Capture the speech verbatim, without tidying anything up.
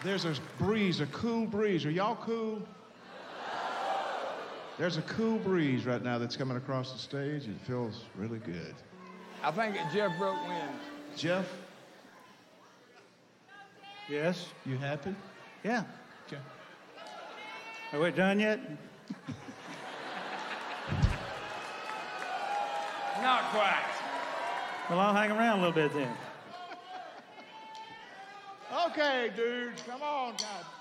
There's a breeze, a cool breeze. Are y'all cool? There's a cool breeze right now that's coming across the stage. It feels really good. I think that Jeff Broke wins. Jeff? Yes? You happy? Yeah. Okay. Are we done yet? Not quite. Well, I'll hang around a little bit then. Okay, dudes, come on, God.